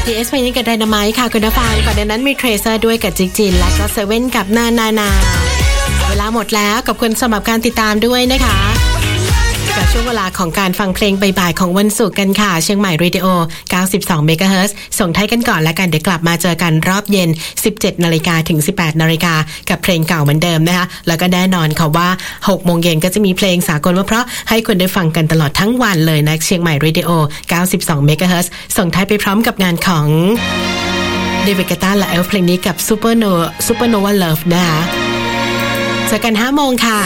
DS เพลงนี้กับ Dynamite ค่ะคุณผู้ฟังก่อนหน้านั้นมี Tracer ด้วยกับจิ๊กจินและก็7กับนาเวลาหมดแล้วกับคุณสำหรับการติดตามด้วยนะคะกับช่วงเวลาของการฟังเพลงบ่ายๆของวันศุกร์กันค่ะเชียงใหม่ Radio 92 เมกะเฮิรตซ์ส่งท้ายกันก่อนแล้วกันเดี๋ยวกลับมาเจอกันรอบเย็น 17 นาฬิกาถึง 18 นาฬิกากับเพลงเก่าเหมือนเดิมนะคะแล้วก็แน่นอนค่ะว่า 6 โมงเย็นก็จะมีเพลงสากลเพราะให้คุณได้ฟังกันตลอดทั้งวันเลยนะเชียงใหม่ Radio 92 เมกะเฮิรตซ์ส่งท้ายไปพร้อมกับงานของเดวิด เกตตาและเอลเพลงนี้กับ Supernova Love นะคะเจอกัน 5 โมงค่ะ